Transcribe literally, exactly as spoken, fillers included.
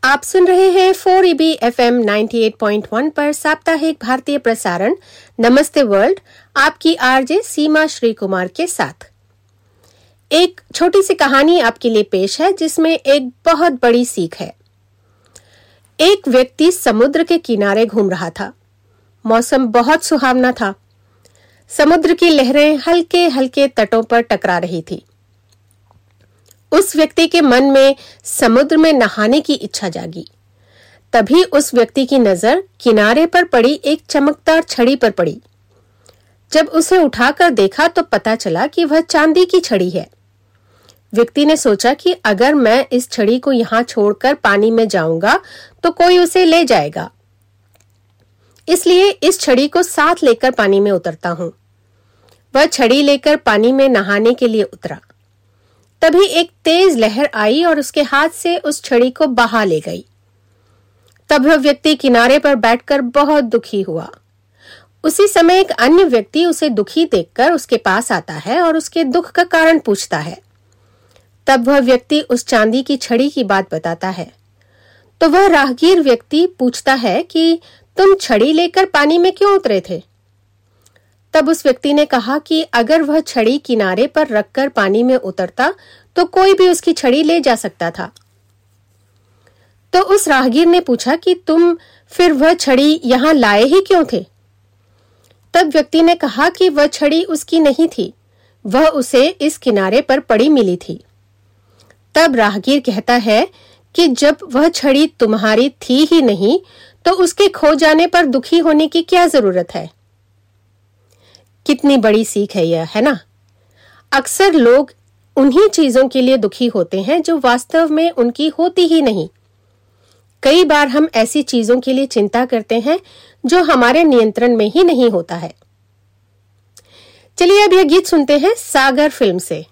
आप सुन रहे हैं four E B F M अट्ठानवे पॉइंट एक पर साप्ताहिक भारतीय प्रसारण नमस्ते वर्ल्ड, आपकी आरजे सीमा श्री कुमार के साथ। एक छोटी सी कहानी आपके लिए पेश है जिसमें एक बहुत बड़ी सीख है। एक व्यक्ति समुद्र के किनारे घूम रहा था। मौसम बहुत सुहावना था। समुद्र की लहरें हल्के हल्के तटों पर टकरा रही थी। उस व्यक्ति के मन में समुद्र में नहाने की इच्छा जागी। तभी उस व्यक्ति की नजर किनारे पर पड़ी एक चमकदार छड़ी पर पड़ी। जब उसे उठाकर देखा तो पता चला कि वह चांदी की छड़ी है। व्यक्ति ने सोचा कि अगर मैं इस छड़ी को यहां छोड़कर पानी में जाऊंगा तो कोई उसे ले जाएगा, इसलिए इस छड़ी को साथ लेकर पानी में उतरता हूं। वह छड़ी लेकर पानी में नहाने के लिए उतरा। तभी एक तेज लहर आई और उसके हाथ से उस छड़ी को बहा ले गई। तब वह व्यक्ति किनारे पर बैठकर बहुत दुखी हुआ। उसी समय एक अन्य व्यक्ति उसे दुखी देखकर उसके पास आता है और उसके दुख का कारण पूछता है। तब वह व्यक्ति उस चांदी की छड़ी की बात बताता है। तो वह राहगीर व्यक्ति पूछता है कि तुम छड़ी लेकर पानी में क्यों उतरे थे? तब उस व्यक्ति ने कहा कि अगर वह छड़ी किनारे पर रखकर पानी में उतरता तो कोई भी उसकी छड़ी ले जा सकता था। तो उस राहगीर ने पूछा कि तुम फिर वह छड़ी यहां लाए ही क्यों थे? तब व्यक्ति ने कहा कि वह छड़ी उसकी नहीं थी, वह उसे इस किनारे पर पड़ी मिली थी। तब राहगीर कहता है कि जब वह छड़ी तुम्हारी थी ही नहीं तो उसके खो जाने पर दुखी होने की क्या जरूरत है? कितनी बड़ी सीख है यह, है ना? अक्सर लोग उन्हीं चीजों के लिए दुखी होते हैं जो वास्तव में उनकी होती ही नहीं। कई बार हम ऐसी चीजों के लिए चिंता करते हैं जो हमारे नियंत्रण में ही नहीं होता है। चलिए अब यह गीत सुनते हैं सागर फिल्म से।